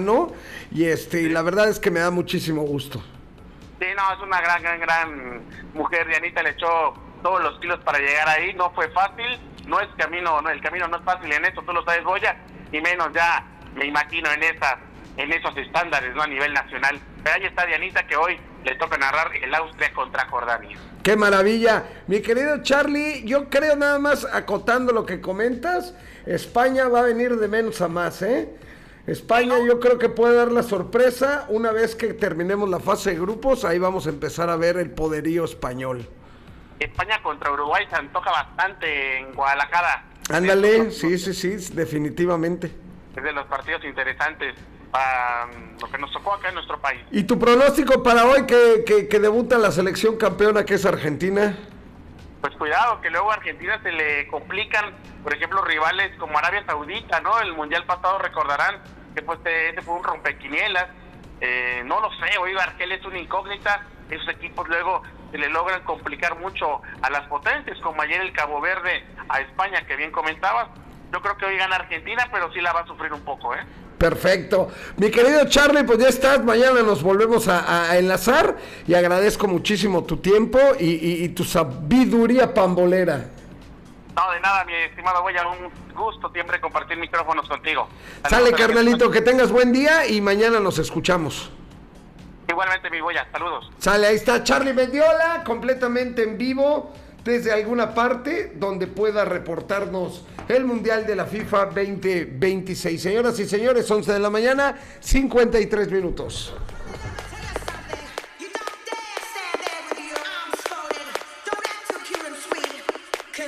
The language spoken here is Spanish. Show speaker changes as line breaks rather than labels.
mano, y la verdad es que me da muchísimo gusto.
Sí, no, es una gran mujer. Dianita le echó todos los kilos para llegar ahí, no fue fácil, no es camino, no, el camino no es fácil en eso, tú lo sabes, Goya, y menos ya, me imagino, en esos estándares, ¿no? A nivel nacional. Pero ahí está Dianita, que hoy le toca narrar el Austria contra Jordania.
¡Qué maravilla! Mi querido Charlie, yo creo, nada más acotando lo que comentas, España va a venir de menos a más, ¿eh? España yo creo que puede dar la sorpresa una vez que terminemos la fase de grupos, ahí vamos a empezar a ver el poderío español.
España contra Uruguay se antoja bastante en Guadalajara.
Ándale, sí, definitivamente.
Es de los partidos interesantes para lo que nos tocó acá en nuestro país.
¿Y tu pronóstico para hoy que debuta la selección campeona, que es Argentina?
Pues cuidado, que luego a Argentina se le complican, por ejemplo, rivales como Arabia Saudita, ¿no? El Mundial pasado recordarán que pues ese fue un rompequinielas. No lo sé, hoy Argel es una incógnita. Esos equipos luego se le logran complicar mucho a las potencias, como ayer el Cabo Verde a España, que bien comentabas. Yo creo que hoy gana Argentina, pero sí la va a sufrir un poco, ¿eh?
Perfecto. Mi querido Charlie, pues ya estás, mañana nos volvemos a enlazar y agradezco muchísimo tu tiempo y tu sabiduría pambolera.
No, de nada, mi estimado Goya, un gusto siempre compartir micrófonos contigo.
Sale, carnalito, que tengas buen día y mañana nos escuchamos.
Igualmente, mi Goya, saludos.
Sale, ahí está Charlie Mendiola, completamente en vivo, desde alguna parte donde pueda reportarnos el Mundial de la FIFA 2026. Señoras y señores, 11 de la mañana, 53 minutos.